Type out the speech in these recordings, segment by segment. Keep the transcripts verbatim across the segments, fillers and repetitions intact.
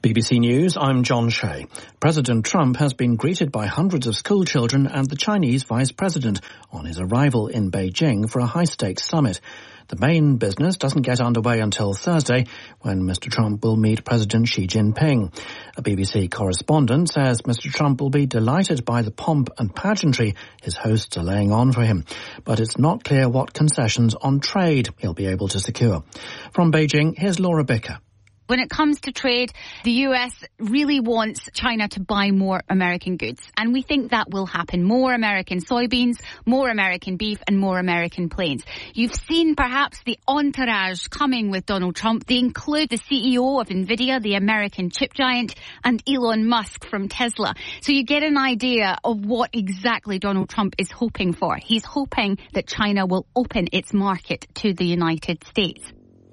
B B C News, I'm John Shea. President Trump has been greeted by hundreds of school children and the Chinese vice president on his arrival in Beijing for a high-stakes summit. The main business doesn't get underway until Thursday, when Mister Trump will meet President Xi Jinping. A B B C correspondent says Mister Trump will be delighted by the pomp and pageantry his hosts are laying on for him. But it's not clear what concessions on trade he'll be able to secure. From Beijing, here's Laura Bicker. When it comes to trade, the U S really wants China to buy more American goods. And we think that will happen. More American soybeans, more American beef and more American planes. You've seen perhaps the entourage coming with Donald Trump. They include the C E O of NVIDIA, the American chip giant, and Elon Musk from Tesla. So you get an idea of what exactly Donald Trump is hoping for. He's hoping that China will open its market to the United States.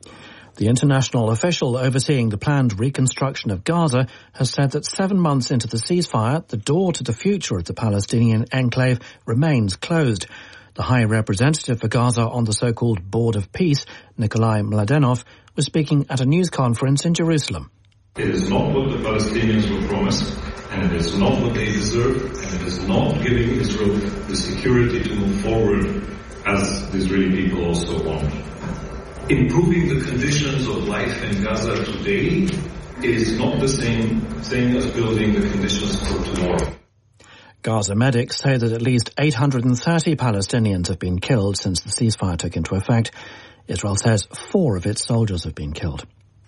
The international official overseeing the planned reconstruction of Gaza has said that seven months into the ceasefire, the door to the future of the Palestinian enclave remains closed. The High Representative for Gaza on the so-called Board of Peace, Nikolai Mladenov, was speaking at a news conference in Jerusalem. It is not what the Palestinians were promised, and it is not what they deserve, and it is not giving Israel the security to move forward as the Israeli people also want. Improving the conditions of life in Gaza today is not the same thing as building the conditions for tomorrow. Gaza medics say that at least eight hundred thirty Palestinians have been killed since the ceasefire took into effect. Israel says four of its soldiers have been killed.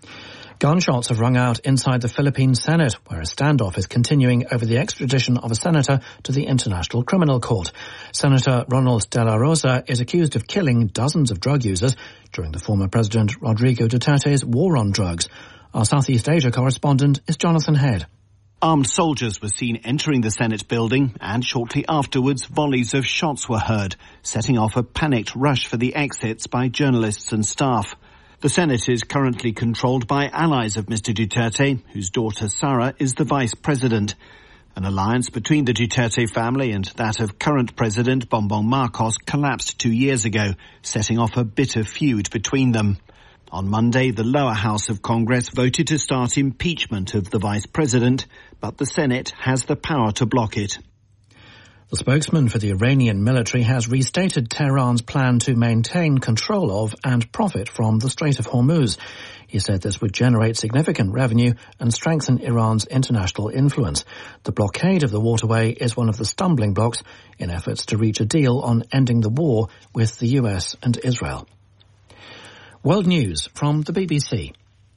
Gunshots have rung out inside the Philippine Senate, where a standoff is continuing over the extradition of a senator to the International Criminal Court. Senator Ronald De La Rosa is accused of killing dozens of drug users during the former President Rodrigo Duterte's war on drugs. Our Southeast Asia correspondent is Jonathan Head. Armed soldiers were seen entering the Senate building, and shortly afterwards volleys of shots were heard, setting off a panicked rush for the exits by journalists and staff. The Senate is currently controlled by allies of Mister Duterte, whose daughter Sara is the vice president. An alliance between the Duterte family and that of current President Bongbong Marcos collapsed two years ago, setting off a bitter feud between them. On Monday, the lower house of Congress voted to start impeachment of the vice president, but the Senate has the power to block it. The spokesman for the Iranian military has restated Tehran's plan to maintain control of and profit from the Strait of Hormuz. He said this would generate significant revenue and strengthen Iran's international influence. The blockade of the waterway is one of the stumbling blocks in efforts to reach a deal on ending the war with the U S and Israel. World News from the B B C.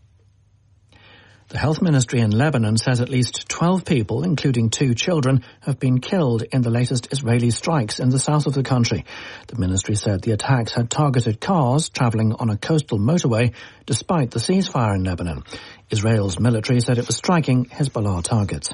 The Health Ministry in Lebanon says at least twelve people, including two children, have been killed in the latest Israeli strikes in the south of the country. The ministry said the attacks had targeted cars travelling on a coastal motorway despite the ceasefire in Lebanon. Israel's military said it was striking Hezbollah targets.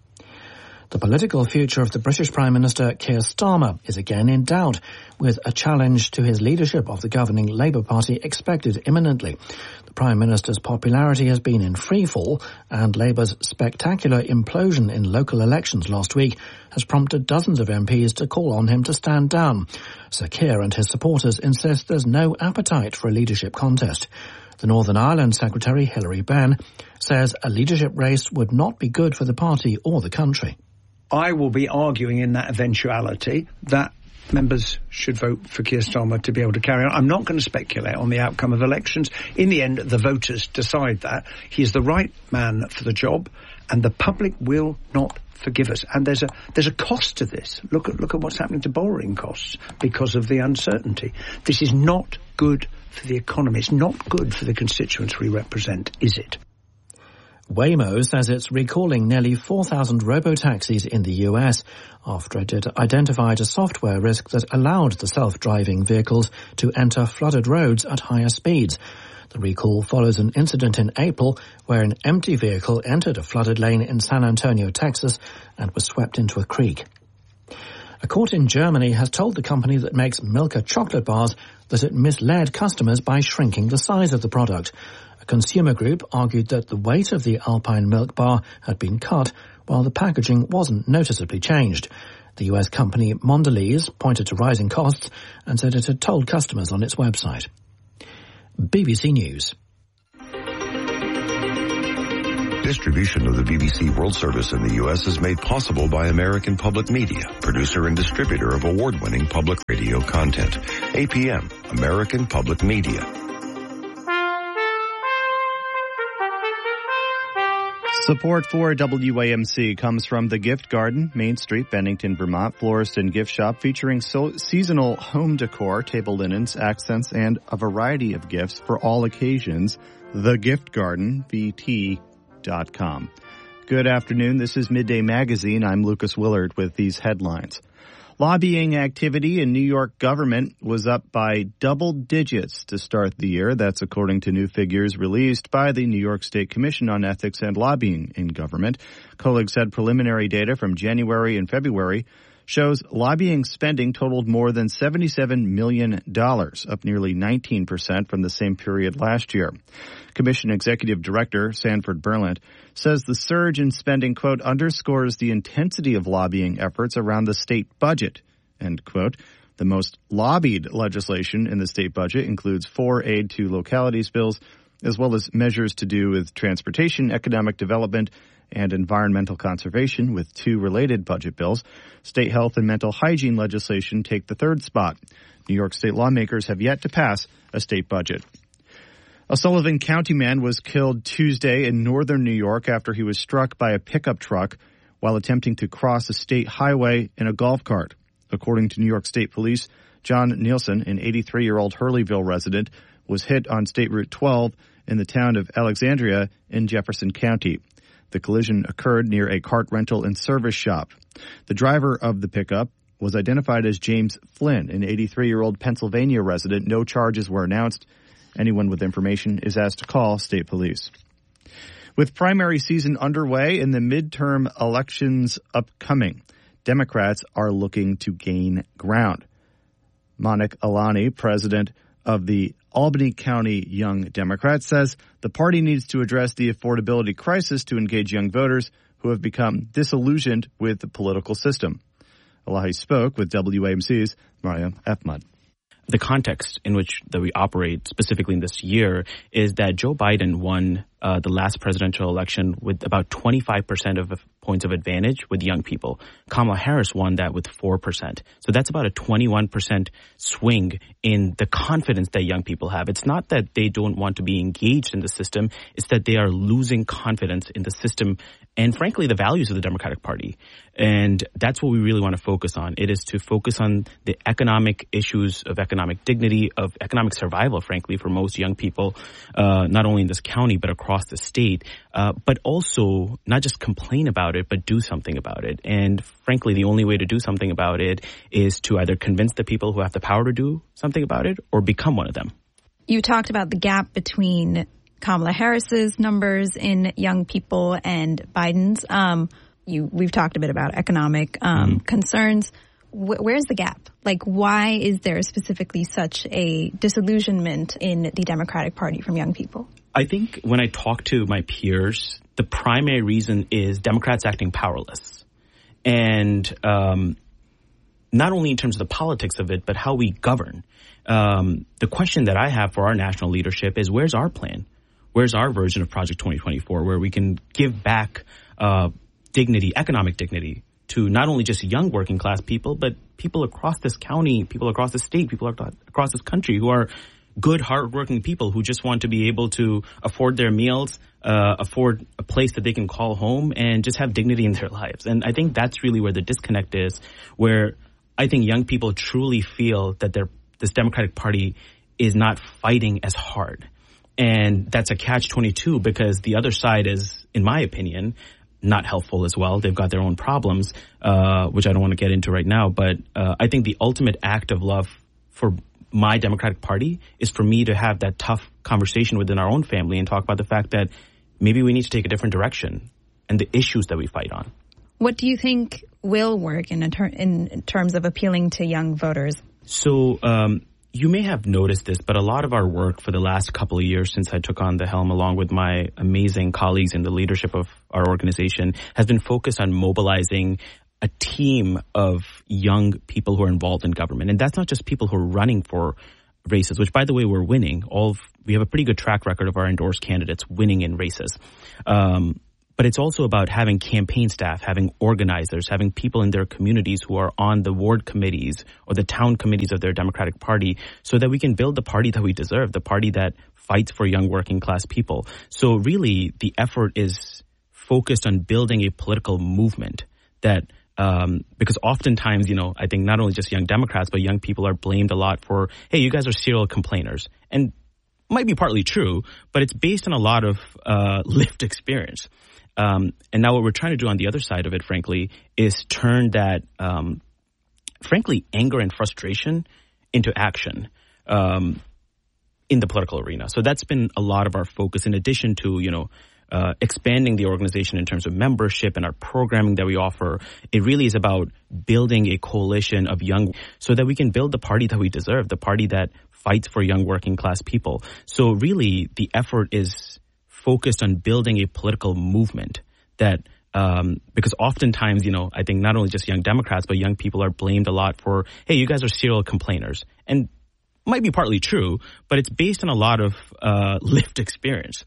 The political future of the British Prime Minister Keir Starmer is again in doubt, with a challenge to his leadership of the governing Labour Party expected imminently. The Prime Minister's popularity has been in freefall, and Labour's spectacular implosion in local elections last week has prompted dozens of M Ps to call on him to stand down. Sir Keir and his supporters insist there's no appetite for a leadership contest. The Northern Ireland Secretary, Hilary Benn, says a leadership race would not be good for the party or the country. I will be arguing in that eventuality that members should vote for Keir Starmer to be able to carry on. I'm not going to speculate on the outcome of elections. In the end, the voters decide that. He is the right man for the job, and the public will not forgive us. And there's a there's a cost to this. Look at look at what's happening to borrowing costs because of the uncertainty. This is not good for the economy. It's not good for the constituents we represent, is it? Waymo says it's recalling nearly four thousand robo-taxis in the U S after it had identified a software risk that allowed the self-driving vehicles to enter flooded roads at higher speeds. The recall follows an incident in April where an empty vehicle entered a flooded lane in San Antonio, Texas, and was swept into a creek. A court in Germany has told the company that makes Milka chocolate bars that it misled customers by shrinking the size of the product. A consumer group argued that the weight of the Alpine milk bar had been cut, while the packaging wasn't noticeably changed. The U S company Mondelez pointed to rising costs and said it had told customers on its website. B B C News. Distribution of the B B C World Service in the U S is made possible by American Public Media, producer and distributor of award-winning public radio content. A P M, American Public Media. Support for W A M C comes from The Gift Garden, Main Street, Bennington, Vermont, florist and gift shop featuring so- seasonal home decor, table linens, accents, and a variety of gifts for all occasions. The Gift Garden, V T dot com. Good afternoon. This is Midday Magazine. I'm Lucas Willard with these headlines. Lobbying activity in New York government was up by double digits to start the year. That's according to new figures released by the New York State Commission on Ethics and Lobbying in Government. Colleagues said preliminary data from January and February shows lobbying spending totaled more than seventy-seven million dollars, up nearly nineteen percent from the same period last year. Commission Executive Director Sanford Berlant says the surge in spending, quote, underscores the intensity of lobbying efforts around the state budget, end quote. The most lobbied legislation in the state budget includes four aid to localities bills, as well as measures to do with transportation, economic development, and environmental conservation, with two related budget bills. State health and mental hygiene legislation take the third spot. New York state lawmakers have yet to pass a state budget. A Sullivan County man was killed Tuesday in northern New York after he was struck by a pickup truck while attempting to cross a state highway in a golf cart. According to New York State Police, John Nielsen, an eighty-three-year-old Hurleyville resident, was hit on State Route twelve in the town of Alexandria in Jefferson County. The collision occurred near a cart rental and service shop. The driver of the pickup was identified as James Flynn, an eighty-three-year-old Pennsylvania resident. No charges were announced. Anyone with information is asked to call state police. With primary season underway and the midterm elections upcoming, Democrats are looking to gain ground. Monik Alani, president of the Albany County Young Democrats, says the party needs to address the affordability crisis to engage young voters who have become disillusioned with the political system. Alahi spoke with W A M C's Maria Efmad. The context in which that we operate specifically in this year is that Joe Biden won uh, the last presidential election with about twenty-five percent of points of advantage with young people. Kamala Harris won that with four percent. So that's about a twenty-one percent swing in the confidence that young people have. It's not that they don't want to be engaged in the system. It's that they are losing confidence in the system and, frankly, the values of the Democratic Party. And that's what we really want to focus on. It is to focus on the economic issues of economic dignity, of economic survival, frankly, for most young people, uh, not only in this county, but across the state, uh, but also not just complain about it, but do something about it. And frankly, the only way to do something about it is to either convince the people who have the power to do something about it or become one of them. You talked about the gap between Kamala Harris's numbers in young people and Biden's. Um, you, we've talked a bit about economic um, mm-hmm. concerns. Wh- where's the gap? Like, why is there specifically such a disillusionment in the Democratic Party from young people? I think when I talk to my peers, the primary reason is Democrats acting powerless. And um, not only in terms of the politics of it, but how we govern. Um, the question that I have for our national leadership is, where's our plan? Where's our version of Project twenty twenty-four, where we can give back uh, dignity, economic dignity, to not only just young working class people, but people across this county, people across the state, people across this country who are good, hardworking people who just want to be able to afford their meals, uh, afford a place that they can call home, and just have dignity in their lives. And I think that's really where the disconnect is, where I think young people truly feel that they're, this Democratic Party is not fighting as hard. And that's a catch twenty-two, because the other side is, in my opinion, not helpful as well. They've got their own problems, uh, which I don't want to get into right now. But uh, I think the ultimate act of love for my Democratic Party is for me to have that tough conversation within our own family and talk about the fact that maybe we need to take a different direction and the issues that we fight on. What do you think will work in, a ter- in terms of appealing to young voters? So um, you may have noticed this, but a lot of our work for the last couple of years since I took on the helm, along with my amazing colleagues in the leadership of our organization, has been focused on mobilizing a team of young people who are involved in government. And that's not just people who are running for races, which, by the way, we're winning. All of, we have a pretty good track record of our endorsed candidates winning in races. Um, but it's also about having campaign staff, having organizers, having people in their communities who are on the ward committees or the town committees of their Democratic Party so that we can build the party that we deserve, the party that fights for young working class people. So really, the effort is focused on building a political movement that Um, because oftentimes, you know, I think not only just young Democrats, but young people are blamed a lot for, hey, you guys are serial complainers. And might be partly true, but it's based on a lot of uh, lived experience. Um, and now what we're trying to do on the other side of it, frankly, is turn that, um, frankly, anger and frustration into action um, in the political arena. So that's been a lot of our focus in addition to, you know, Uh, expanding the organization in terms of membership and our programming that we offer. It really is about building a coalition of young so that we can build the party that we deserve, the party that fights for young working class people. So really, the effort is focused on building a political movement that um, because oftentimes, you know, I think not only just young Democrats, but young people are blamed a lot for, hey, you guys are serial complainers. And might be partly true, but it's based on a lot of uh, lived experience.